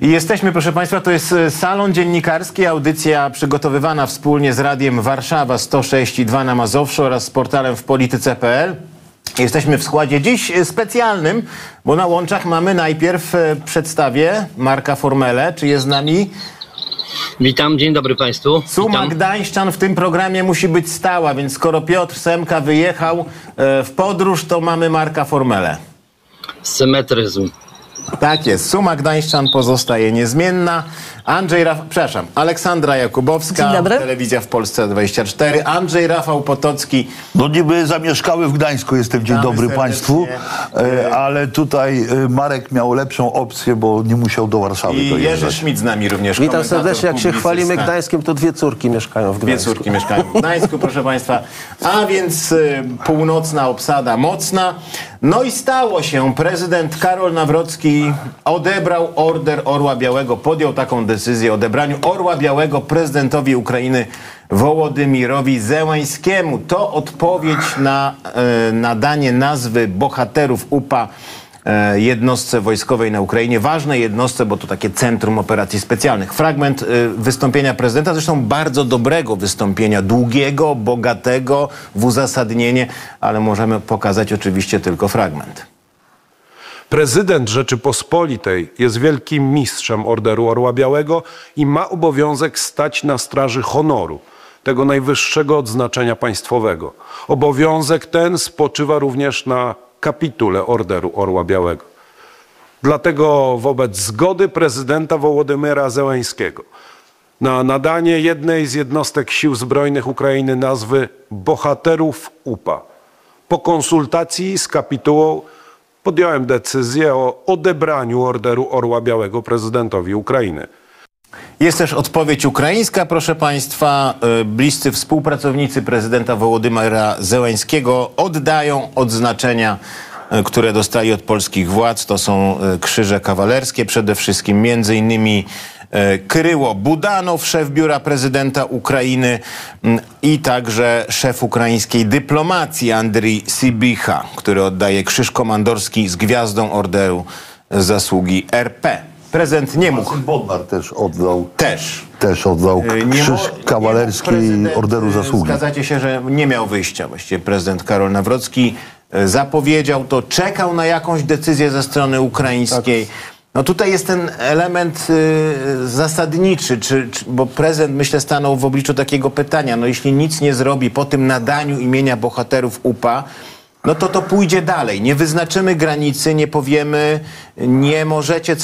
I jesteśmy, proszę Państwa, to jest Salon Dziennikarski, audycja przygotowywana wspólnie z Radiem Warszawa 106,2 na Mazowszu oraz z portalem wpolityce.pl. Jesteśmy w składzie dziś specjalnym, bo na łączach mamy najpierw przedstawię Marka Formelę. Czy jest z nami? Witam, dzień dobry Państwu. Suma Gdańszczan w tym programie musi być stała, więc skoro Piotr Semka wyjechał w podróż, to mamy Marka Formelę. Symetryzm. Tak jest. Suma Gdańszczan pozostaje niezmienna. Aleksandra Jakubowska, Telewizja w Polsce 24. Andrzej Rafał Potocki. No niby zamieszkały w Gdańsku, jestem. Dzień dobry Państwu. Ale tutaj Marek miał lepszą opcję, bo nie musiał do Warszawy I dojeżdżać. Jerzy Schmidt z nami również. Witam serdecznie. Jak się chwalimy Gdańskiem, to dwie córki mieszkają w Gdańsku. Dwie córki mieszkają w Gdańsku, proszę Państwa. A więc północna obsada mocna. No i stało się. Prezydent Karol Nawrocki odebrał Order Orła Białego. Podjął taką decyzję o odebraniu Orła Białego prezydentowi Ukrainy Wołodymyrowi Zełańskiemu. To odpowiedź na nadanie nazwy bohaterów UPA jednostce wojskowej na Ukrainie. Ważnej jednostce, bo to takie centrum operacji specjalnych. Fragment wystąpienia prezydenta, zresztą bardzo dobrego wystąpienia, długiego, bogatego w uzasadnienie, ale możemy pokazać oczywiście tylko fragment. Prezydent Rzeczypospolitej jest wielkim mistrzem Orderu Orła Białego i ma obowiązek stać na straży honoru, tego najwyższego odznaczenia państwowego. Obowiązek ten spoczywa również na kapitule Orderu Orła Białego. Dlatego wobec zgody prezydenta Wołodymyra Zełańskiego na nadanie jednej z jednostek sił zbrojnych Ukrainy nazwy bohaterów UPA, po konsultacji z kapitułą podjąłem decyzję o odebraniu Orderu Orła Białego prezydentowi Ukrainy. Jest też odpowiedź ukraińska, proszę Państwa. Bliscy współpracownicy prezydenta Wołodymyra Zełańskiego oddają odznaczenia, które dostali od polskich władz. To są krzyże kawalerskie, przede wszystkim między innymi Kryło Budanow, szef biura prezydenta Ukrainy, i także szef ukraińskiej dyplomacji Andrii Sybicha, który oddaje krzyż komandorski z gwiazdą Orderu Zasługi RP. Prezydent nie mógł. Bodnar też oddał. Też oddał krzyż kawalerski Orderu Zasługi. Zgadzacie się, że nie miał wyjścia. Właściwie prezydent Karol Nawrocki zapowiedział to, czekał na jakąś decyzję ze strony ukraińskiej. No tutaj jest ten element zasadniczy, bo prezydent, myślę, stanął w obliczu takiego pytania. No jeśli nic nie zrobi po tym nadaniu imienia bohaterów UPA, no to pójdzie dalej. Nie wyznaczymy granicy, nie powiemy, nie możecie